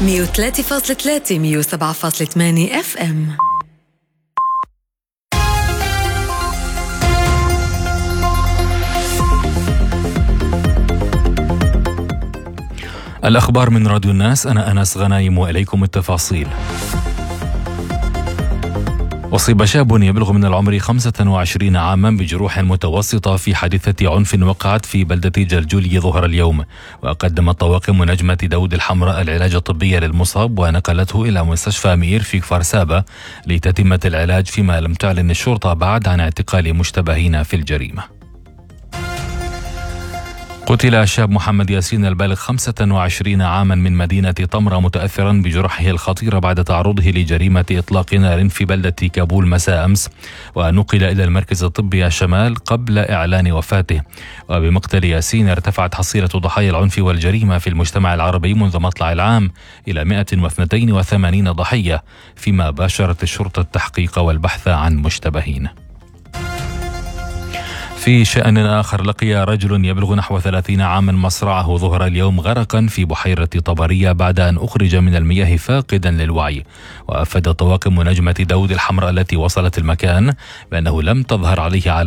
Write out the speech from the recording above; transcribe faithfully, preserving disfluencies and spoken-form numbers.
مية وثلاثة فاصلة ثلاثة مية وسبعة فاصلة ثمانية اف ام. الأخبار من راديو الناس، أنا أنس غنايم وإليكم التفاصيل. أصيب شاب يبلغ من العمر خمسة وعشرين عاما بجروح متوسطة في حادثة عنف وقعت في بلدة جلجولي ظهر اليوم، وقدمت طواقم نجمة داود الحمراء العلاج الطبي للمصاب ونقلته إلى مستشفى مير في كفر سابا لتتمة العلاج، فيما لم تعلن الشرطة بعد عن اعتقال مشتبهين في الجريمة. قتل الشاب محمد ياسين البالغ خمسة وعشرين عاما من مدينة طمرة متأثرا بجرحه الخطير بعد تعرضه لجريمة إطلاق نار في بلدة كابول مساء أمس، ونقل إلى المركز الطبي الشمال قبل إعلان وفاته. وبمقتل ياسين ارتفعت حصيلة ضحايا العنف والجريمة في المجتمع العربي منذ مطلع العام إلى مئة واثنين وثمانين ضحية، فيما باشرت الشرطة التحقيق والبحث عن مشتبهين. في شأن آخر، لقي رجل يبلغ نحو ثلاثين عاما مصرعه ظهر اليوم غرقا في بحيرة طبرية بعد أن أخرج من المياه فاقدا للوعي. وأفاد طواقم نجمة داود الحمراء التي وصلت المكان بأنه لم تظهر عليه علامات